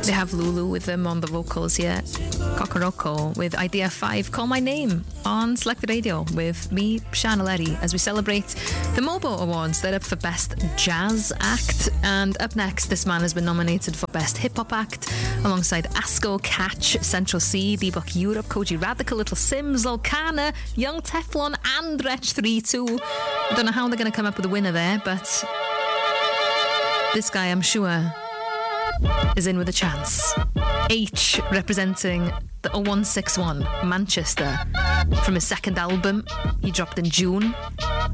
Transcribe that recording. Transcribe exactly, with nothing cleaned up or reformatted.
They have Lulu with them on the vocals here. Kokoroko with Idea five, Call My Name on Selected Radio with me, Sian Aleri, as we celebrate the Mobo Awards. They're up for Best Jazz Act, and up next, this man has been nominated for Best Hip Hop Act alongside Asco, Catch, Central C, Debug Europe, Koji Radical, Little Sims, Volcana, Young Teflon, and Wretch three two. I don't know how they're going to come up with a winner there, but this guy, I'm sure, is in with a chance. H, representing the oh one six one, Manchester, from his second album he dropped in June.